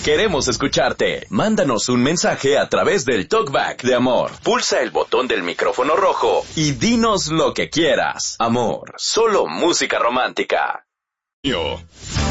Queremos escucharte. Mándanos un mensaje a través del TalkBack de Amor. Pulsa el botón del micrófono rojo y dinos lo que quieras. Amor, solo música romántica. Yo.